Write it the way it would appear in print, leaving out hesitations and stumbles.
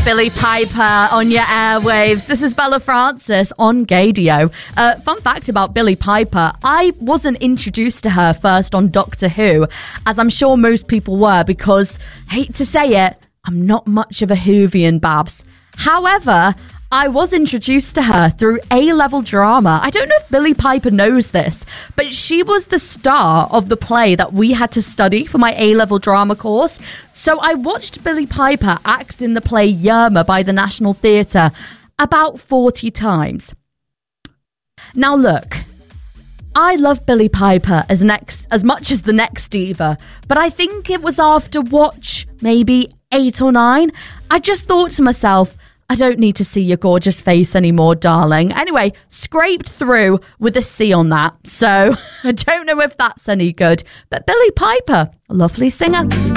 Billie Piper on your airwaves. This is Bella Francis on Gaydio. Fun fact about Billie Piper, I wasn't introduced to her first on Doctor Who, as I'm sure most people were, because, hate to say it, I'm not much of a Whovian, Babs. However, I was introduced to her through A-level drama. I don't know if Billie Piper knows this, but she was the star of the play that we had to study for my A-level drama course. So I watched Billie Piper act in the play Yerma by the National Theatre about 40 times. Now look, I love Billie Piper as much as the next diva, but I think it was after watch maybe 8 or 9, I just thought to myself, I don't need to see your gorgeous face anymore, darling. Anyway, scraped through with a C on that. So I don't know if that's any good. But Billie Piper, a lovely singer.